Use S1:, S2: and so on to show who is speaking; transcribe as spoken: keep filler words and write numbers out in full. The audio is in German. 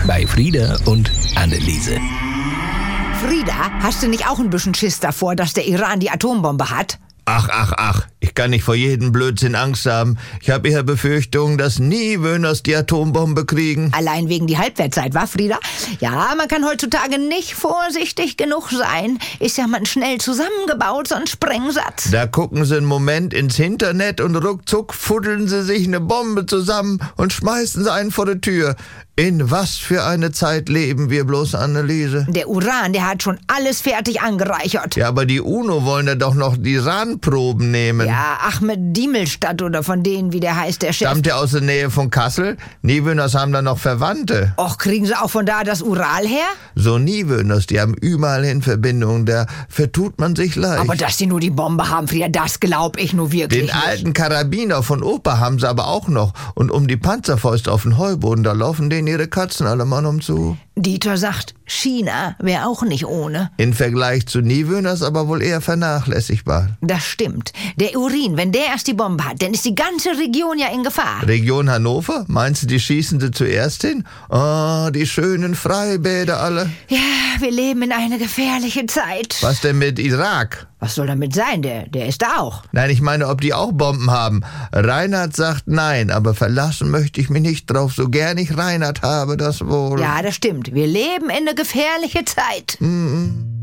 S1: bei Frieda und Anneliese.
S2: Frieda, hast du nicht auch ein bisschen Schiss davor, dass der Iran die Atombombe hat?
S3: Ach, ach, ach, ich kann nicht vor jedem Blödsinn Angst haben. Ich habe eher Befürchtungen, dass nie Wöhners die Atombombe kriegen.
S2: Allein wegen die Halbwertzeit, wa, Frieda? Ja, man kann heutzutage nicht vorsichtig genug sein. Ist ja man schnell zusammengebaut, so ein Sprengsatz.
S3: Da gucken sie einen Moment ins Internet und ruckzuck fuddeln sie sich eine Bombe zusammen und schmeißen sie einen vor die Tür. In was für eine Zeit leben wir bloß, Anneliese?
S2: Der Uran, der hat schon alles fertig angereichert.
S3: Ja, aber die UNO wollen ja doch noch die Iran-Proben nehmen.
S2: Ja, Ahmed Diemelstadt oder von denen, wie der heißt, der Chef.
S3: Stammt der aus der Nähe von Kassel? Niewöhners haben da noch Verwandte.
S2: Och, kriegen sie auch von da das Ural her?
S3: So Niewöhners, die haben überall hin Verbindungen, da vertut man sich leicht.
S2: Aber dass die nur die Bombe haben, Frieda, das glaub ich nur wirklich
S3: Den
S2: nicht.
S3: alten Karabiner von Opa haben sie aber auch noch. Und um die Panzerfäuste auf den Heuboden, da laufen denen ihre Katzen alle Mann um zu.
S2: Dieter sagt, China wäre auch nicht ohne.
S3: In Vergleich zu Niewöhners aber wohl eher vernachlässigbar.
S2: Das stimmt. Der Urin, wenn der erst die Bombe hat, dann ist die ganze Region ja in Gefahr.
S3: Region Hannover? Meinst du, die schießen sie zuerst hin? Oh, die schönen Freibäder alle.
S2: Ja, wir leben in einer gefährlichen Zeit.
S3: Was denn mit Irak?
S2: Was soll damit sein? Der, der ist da auch.
S3: Nein, ich meine, ob die auch Bomben haben. Reinhard sagt nein, aber verlassen möchte ich mich nicht drauf, so gern ich Reinhard habe, das wohl.
S2: Ja, das stimmt. Wir leben in einer gefährlichen Zeit.
S3: Mm-mm.